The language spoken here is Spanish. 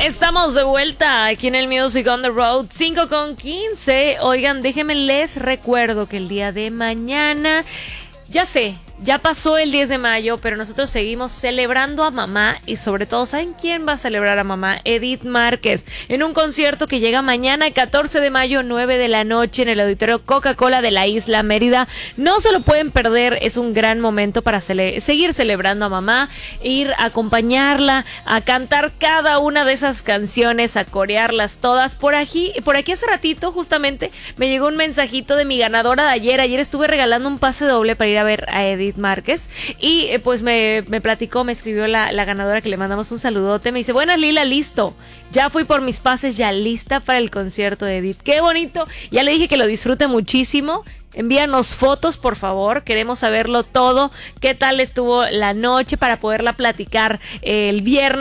Estamos de vuelta aquí en el Music on the Road, 5:15. Oigan, déjenme les recuerdo que el día de mañana, ya sé, ya pasó el 10 de mayo, pero nosotros seguimos celebrando a mamá y sobre todo, ¿saben quién va a celebrar a mamá? Edith Márquez, en un concierto que llega mañana, 14 de mayo, 9 de la noche, en el Auditorio Coca-Cola de la Isla Mérida. No se lo pueden perder, es un gran momento para seguir celebrando a mamá, ir a acompañarla, a cantar cada una de esas canciones, a corearlas todas. Por aquí hace ratito justamente me llegó un mensajito de mi ganadora de ayer. Ayer estuve regalando un pase doble para ir a ver a Edith Márquez y pues me platicó, me escribió la ganadora, que le mandamos un saludote. Me dice: buenas Lila, listo, ya fui por mis pases, ya lista para el concierto de Edith. Qué bonito, ya le dije que lo disfrute muchísimo. Envíanos fotos, por favor, queremos saberlo todo, qué tal estuvo la noche para poderla platicar el viernes